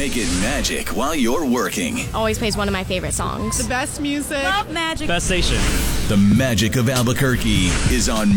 Make it magic while you're working. Always plays one of my favorite songs. The best music. Love magic. Best station. The magic of Albuquerque is on